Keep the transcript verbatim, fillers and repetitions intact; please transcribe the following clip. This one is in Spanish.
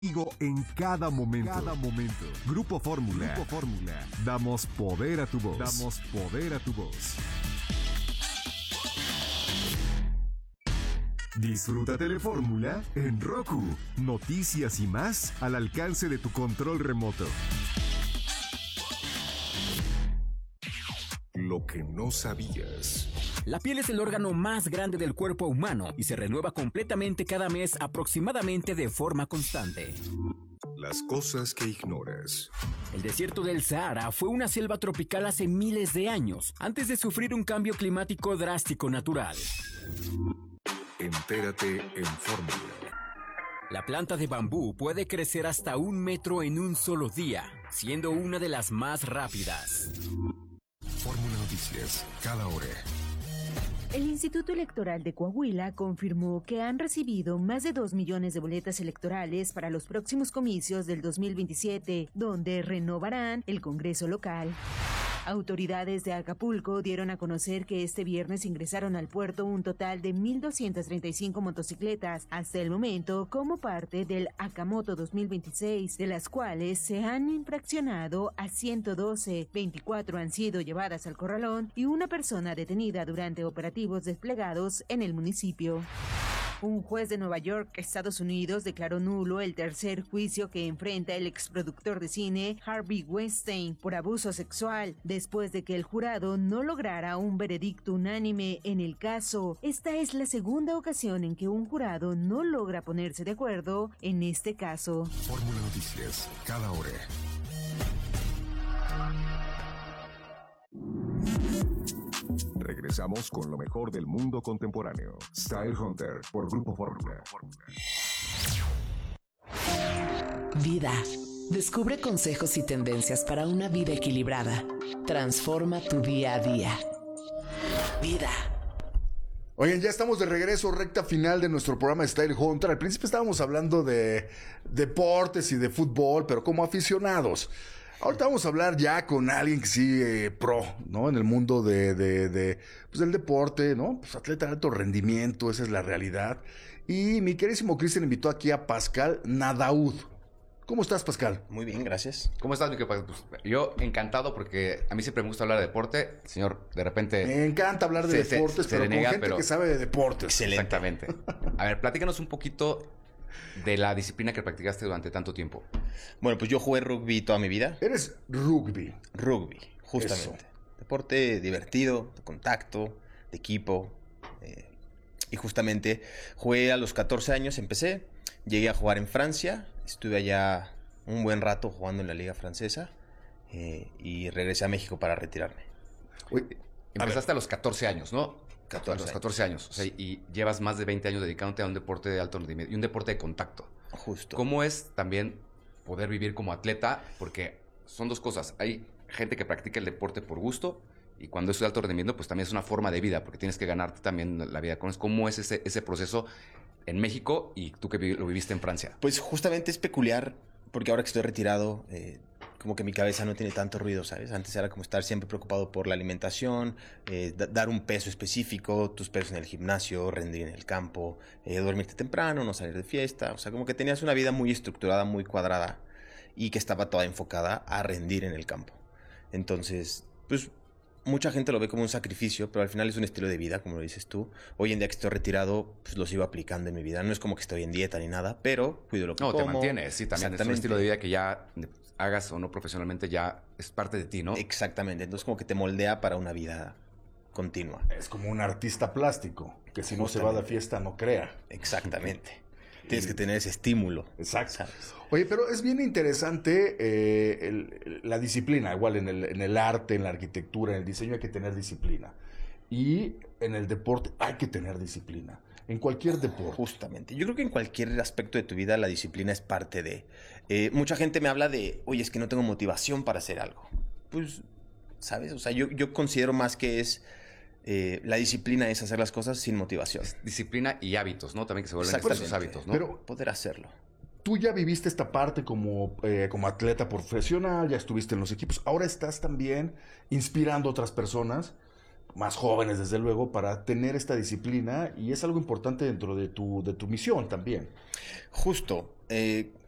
En cada momento. Cada momento. Grupo Fórmula. Grupo Fórmula. Damos poder a tu voz. Damos poder a tu voz. Disfruta Telefórmula en Roku. Noticias y más al alcance de tu control remoto. Lo que no sabías. La piel es el órgano más grande del cuerpo humano y se renueva completamente cada mes aproximadamente de forma constante. Las cosas que ignoras. El desierto del Sahara fue una selva tropical hace miles de años, antes de sufrir un cambio climático drástico natural. Entérate en Fórmula. La planta de bambú puede crecer hasta un metro en un solo día, siendo una de las más rápidas. Fórmula Noticias, cada hora. El Instituto Electoral de Coahuila confirmó que han recibido más de dos millones de boletas electorales para los próximos comicios del dos mil veintisiete, donde renovarán el Congreso local. Autoridades de Acapulco dieron a conocer que este viernes ingresaron al puerto un total de mil doscientas treinta y cinco motocicletas hasta el momento como parte del Acamoto dos mil veintiséis, de las cuales se han infraccionado a ciento doce, veinticuatro han sido llevadas al corralón y una persona detenida durante operativos desplegados en el municipio. Un juez de Nueva York, Estados Unidos, declaró nulo el tercer juicio que enfrenta el exproductor de cine Harvey Weinstein por abuso sexual, después de que el jurado no lograra un veredicto unánime en el caso. Esta es la segunda ocasión en que un jurado no logra ponerse de acuerdo en este caso. Fórmula Noticias, cada hora. Regresamos con lo mejor del mundo contemporáneo. Style Hunter por Grupo Fórmula. Vida. Descubre consejos y tendencias para una vida equilibrada. Transforma tu día a día. Vida. Oigan, ya estamos de regreso, recta final de nuestro programa Style Hunter. Al principio estábamos hablando de deportes y de fútbol, pero como aficionados. Ahorita vamos a hablar ya con alguien que sí, eh, pro, ¿no? En el mundo de, de, de, pues del deporte, ¿no? Pues atleta de alto rendimiento, esa es la realidad. Y mi queridísimo Cristian invitó aquí a Pascal Nadaud. ¿Cómo estás, Pascal? Muy bien, gracias. ¿Cómo estás, mi querido? Pues, yo encantado porque a mí siempre me gusta hablar de deporte. Señor, de repente... Me encanta hablar de se, deportes, se, pero se con niega, gente pero... que sabe de deportes. Excelente. Exactamente. A ver, platícanos un poquito... de la disciplina que practicaste durante tanto tiempo. Bueno, pues yo jugué rugby toda mi vida. Eres rugby. Rugby, justamente. Eso. Deporte divertido, de contacto, de equipo. Eh, y justamente jugué a los catorce años, empecé. Llegué a jugar en Francia. Estuve allá un buen rato jugando en la liga francesa. Eh, y regresé a México para retirarme. Uy, empezaste a, a los catorce años, ¿no? catorce a los catorce años. O sea, y llevas más de veinte años dedicándote a un deporte de alto rendimiento y un deporte de contacto. Justo. ¿Cómo es también poder vivir como atleta? Porque son dos cosas. Hay gente que practica el deporte por gusto y cuando es de alto rendimiento, pues también es una forma de vida porque tienes que ganarte también la vida. ¿Cómo es ese, ese proceso en México y tú que lo viviste en Francia? Pues justamente es peculiar porque ahora que estoy retirado... Eh, como que mi cabeza no tiene tanto ruido, ¿sabes? Antes era como estar siempre preocupado por la alimentación, eh, da- dar un peso específico, tus pesos en el gimnasio, rendir en el campo, eh, dormirte temprano, no salir de fiesta. O sea, como que tenías una vida muy estructurada, muy cuadrada y que estaba toda enfocada a rendir en el campo. Entonces, pues... mucha gente lo ve como un sacrificio, pero al final es un estilo de vida, como lo dices tú. Hoy en día que estoy retirado, pues lo sigo aplicando en mi vida. No es como que estoy en dieta ni nada, pero cuido lo que no, como. No, te mantienes, sí, también es un estilo de vida que ya hagas o no profesionalmente ya es parte de ti, ¿no? Exactamente, entonces como que te moldea para una vida continua. Es como un artista plástico, que si no se va de fiesta no crea. Exactamente. Tienes que tener ese estímulo. Exacto. ¿Sabes? Oye, pero es bien interesante eh, el, la disciplina. Igual en el, en el arte, en la arquitectura, en el diseño hay que tener disciplina. Y en el deporte hay que tener disciplina. En cualquier deporte. Justamente. Yo creo que en cualquier aspecto de tu vida la disciplina es parte de... Eh, mucha gente me habla de, oye, es que no tengo motivación para hacer algo. Pues, ¿sabes? O sea, yo, yo considero más que es... Eh, la disciplina es hacer las cosas sin motivación. Es disciplina y hábitos, ¿no? También que se vuelven esos hábitos, ¿no? Pero poder hacerlo. Tú ya viviste esta parte como, eh, como atleta profesional, ya estuviste en los equipos. Ahora estás también inspirando a otras personas, más jóvenes desde luego, para tener esta disciplina y es algo importante dentro de tu, de tu misión también. Justo. Eh,